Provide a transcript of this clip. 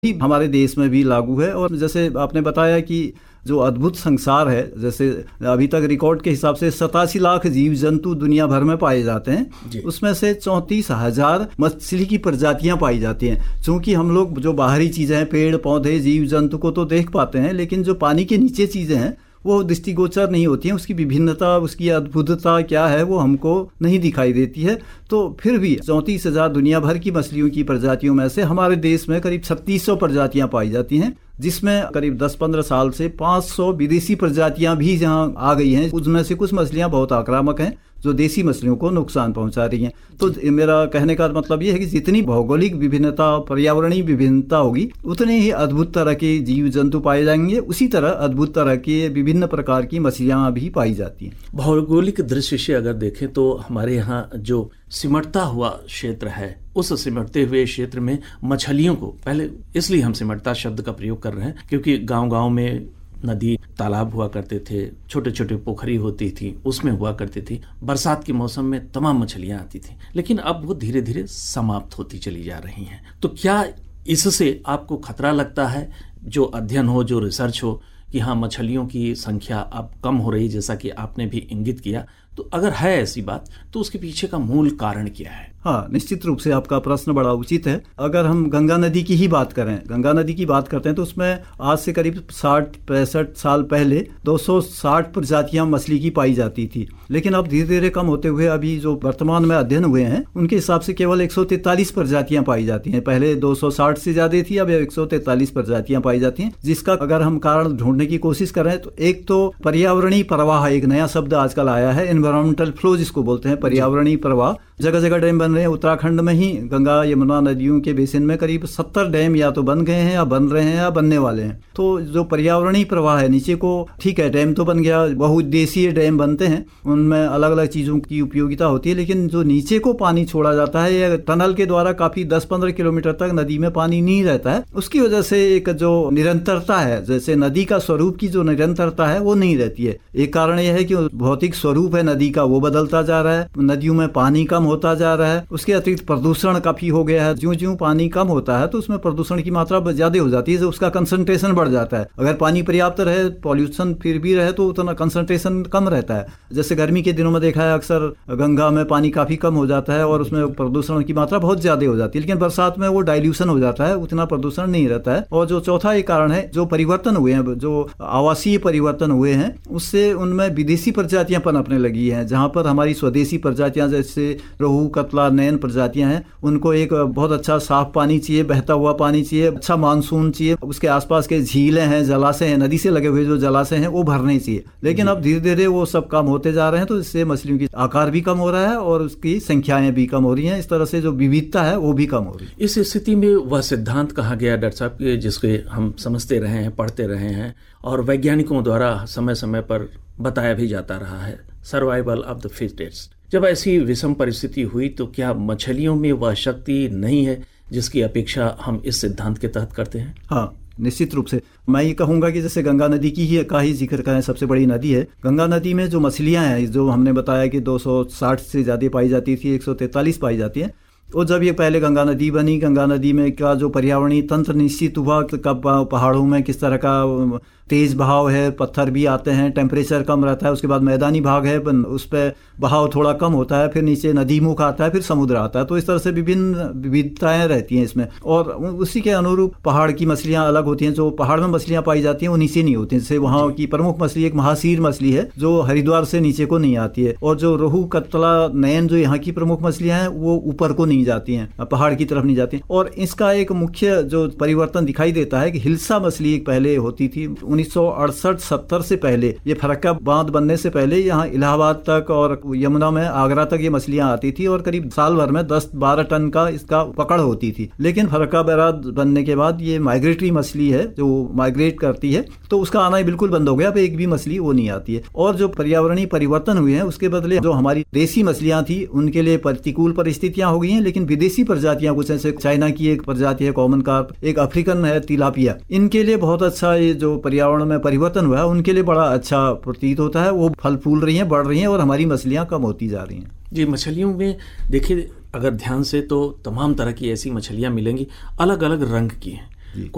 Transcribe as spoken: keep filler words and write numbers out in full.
ही हमारे देश में भी लागू है। और जैसे आपने बताया कि जो अद्भुत संसार है, जैसे अभी तक रिकॉर्ड के हिसाब से सतासी लाख जीव जंतु दुनिया भर में पाए जाते हैं, उसमें से चौंतीस हजार मछली की प्रजातियां पाई जाती हैं। चूंकि हम लोग जो बाहरी चीजें हैं, पेड़ पौधे जीव जंतु को तो देख पाते हैं, लेकिन जो पानी के नीचे चीजें हैं वो दृष्टिगोचर नहीं होती हैं। उसकी विभिन्नता, उसकी अद्भुतता क्या है वो हमको नहीं दिखाई देती है। तो फिर भी चौंतीस हजार दुनिया भर की मछलियों की प्रजातियों में से हमारे देश में करीब छत्तीस सौ प्रजातियां पाई जाती हैं, जिसमें करीब दस पंद्रह साल से पाँच सौ विदेशी प्रजातियां भी यहाँ आ गई हैं। उसमें से कुछ मछलियां बहुत आक्रामक हैं जो देसी मछलियों को नुकसान पहुंचा रही हैं। तो मेरा कहने का मतलब ये है कि जितनी भौगोलिक विभिन्नता, पर्यावरणीय विभिन्नता होगी, उतने ही अद्भुत तरह के जीव जंतु पाए जाएंगे। उसी तरह अद्भुत तरह के विभिन्न प्रकार की मछलियां भी पाई जाती हैं। भौगोलिक दृष्टि से अगर देखें तो हमारे यहाँ जो सिमटता हुआ क्षेत्र है, उस सिमटते हुए क्षेत्र में मछलियों को, पहले इसलिए हम सिमटता शब्द का प्रयोग कर रहे हैं क्योंकि गांव-गांव में नदी तालाब हुआ करते थे, छोटे छोटे पोखरी होती थी, उसमें हुआ करती थी। बरसात के मौसम में तमाम मछलियां आती थी, लेकिन अब वो धीरे धीरे समाप्त होती चली जा रही हैं। तो क्या इससे आपको खतरा लगता है, जो अध्ययन हो, जो रिसर्च हो, कि हाँ मछलियों की संख्या अब कम हो रही, जैसा कि आपने भी इंगित किया, तो अगर है ऐसी बात तो उसके पीछे का मूल कारण क्या है? हाँ, निश्चित रूप से आपका प्रश्न बड़ा उचित है। अगर हम गंगा नदी की ही बात करें, गंगा नदी की बात करते हैं तो उसमें आज से करीब साठ पैंसठ साल पहले दो सौ साठ प्रजातियां मछली की पाई जाती थी, लेकिन अब धीरे धीरे कम होते हुए अभी जो वर्तमान में अध्ययन हुए हैं उनके हिसाब से केवल एक सौ तैंतालीस प्रजातियां पाई जाती हैं। पहले दो सौ साठ से ज्यादा थी, अब एक सौ तैंतालीस प्रजातियां पाई जाती हैं। जिसका अगर हम कारण ढूंढने की कोशिश करें तो एक तो पर्यावरणीय प्रवाह, एक नया शब्द आजकल आया है, एनवायरमेंटल फ्लो जिसको बोलते हैं, पर्यावरणीय प्रवाह। जगह जगह डैम बन रहे हैं। उत्तराखंड में ही गंगा यमुना नदियों के बेसिन में करीब सत्तर डैम या तो बन गए हैं या बन रहे हैं या बनने वाले हैं। तो जो पर्यावरणीय प्रवाह है नीचे को, ठीक है डैम तो बन गया, बहुउद्देशीय डैम बनते हैं, उनमें अलग अलग चीजों की उपयोगिता होती है, लेकिन जो नीचे को पानी छोड़ा जाता है या टनल के द्वारा काफी दस पंद्रह किलोमीटर तक नदी में पानी नहीं रहता है, उसकी वजह से एक जो निरंतरता है, जैसे नदी का स्वरूप की जो निरंतरता है वो नहीं रहती है। एक कारण यह है कि भौतिक स्वरूप है नदी का वो बदलता जा रहा है, नदियों में पानी कम होता जा रहा है। उसके अतिरिक्त प्रदूषण काफी हो गया है। ज्यों ज्यों पानी कम होता है तो उसमें प्रदूषण की मात्रा ज्यादा हो जाती है, तो उसका कंसंट्रेशन बढ़ जाता है। अगर पानी पर्याप्त रहे, पॉल्यूशन फिर भी रहे, तो उतना कंसंट्रेशन कम रहता है। जैसे गर्मी के दिनों में देखा है अक्सर गंगा में पानी काफी कम हो जाता है और उसमें प्रदूषण की मात्रा बहुत ज्यादा हो जाती है, लेकिन बरसात में वो डाइल्यूशन हो जाता है, उतना प्रदूषण नहीं रहता है। और जो चौथा एक कारण है, जो परिवर्तन हुए हैं, जो आवासीय परिवर्तन हुए हैं, उससे उनमें विदेशी प्रजातियां पनपने लगी हैं। जहां पर हमारी स्वदेशी प्रजातियां जैसे रोहू, कतला, नैन प्रजातियां हैं, उनको एक बहुत अच्छा साफ पानी चाहिए, बहता हुआ पानी चाहिए, अच्छा मानसून चाहिए, उसके आसपास के झीलें हैं, जलाशय हैं, नदी से लगे हुए जो जलाशय हैं वो भरने चाहिए। लेकिन अब धीरे धीरे वो सब कम होते जा रहे हैं, तो इससे मछलियों की आकार भी कम हो रहा है और उसकी संख्याएं भी कम हो रही हैं। इस तरह से जो विविधता है वो भी कम हो रही है। इस स्थिति में वह सिद्धांत कहा गया डॉक्टर साहब, जिसके हम समझते रहे हैं, पढ़ते रहे हैं और वैज्ञानिकों द्वारा समय समय पर बताया भी जाता रहा है, सर्वाइवल ऑफ द फिटेस्ट। जब ऐसी विषम परिस्थिति हुई तो क्या मछलियों में वह शक्ति नहीं है जिसकी अपेक्षा हम इस सिद्धांत के तहत करते हैं? हाँ, निश्चित रूप से मैं ये कहूंगा कि जैसे गंगा नदी की ही का ही जिक्र करें, सबसे बड़ी नदी है। गंगा नदी में जो मछलियां हैं, जो हमने बताया कि दो सौ साठ से ज्यादा पाई जाती थी, एक सौ तैंतालीस पाई जाती है। और जब ये पहले गंगा नदी बनी, गंगा नदी में का जो पर्यावरणीय तंत्र निश्चित हुआ, कब पहाड़ों में किस तरह का तेज बहाव है, पत्थर भी आते हैं, टेम्परेचर कम रहता है, उसके बाद मैदानी भाग है, उस पर बहाव थोड़ा कम होता है, फिर नीचे नदी मुख आता है, फिर समुद्र आता है। तो इस तरह से विभिन्न विविधताएं रहती हैं इसमें। और उसी के अनुरूप पहाड़ की मछलियां अलग होती हैं। जो पहाड़ में मछलियां पाई जाती हैं वो नीचे नहीं होती। जैसे वहाँ की प्रमुख मछली एक महासीर मछली है जो हरिद्वार से नीचे को नहीं आती है, और जो रोहू, कतला, नैन जो यहाँ की प्रमुख मछलियां हैं वो ऊपर को नहीं जाती हैं, पहाड़ की तरफ नहीं जाती हैं। और इसका एक मुख्य जो परिवर्तन दिखाई देता है कि हिल्सा मछली एक पहले होती थी, उन्नीस सौ अड़सठ सत्तर से पहले, ये फरक्का बांध बनने से पहले यहाँ इलाहाबाद तक और यमुना में आगरा तक ये मछलियां आती थी और करीब साल भर में दस बारह टन का इसका पकड़ होती थी। लेकिन फरक्का बैराज बनने के बाद ये माइग्रेटरी मछली है जो माइग्रेट करती है, तो उसका आना ही बिल्कुल बंद हो गया। अब एक भी मछली वो नहीं आती है। और जो पर्यावरणीय परिवर्तन हुए हैं उसके बदले जो हमारी देसी मछलियां थी उनके लिए प्रतिकूल परिस्थितियां हो गई हैं, लेकिन विदेशी प्रजातियां कुछ ऐसे, चाइना की एक प्रजाति है कॉमन कार्प, एक अफ्रीकन है तिलापिया, इनके लिए बहुत अच्छा ये जो पर्यावरण में परिवर्तन हुआ है उनके लिए बड़ा अच्छा प्रतीत होता है। वो फल फूल रही हैं, बढ़ रही हैं और हमारी मछलियां कम होती जा रही हैं। जी, मछलियों में देखिए अगर ध्यान से तो तमाम तरह की ऐसी मछलियां मिलेंगी, अलग अलग रंग की हैं।